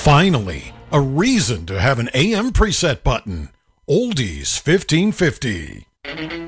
Finally, a reason to have an AM preset button. Oldies 1550.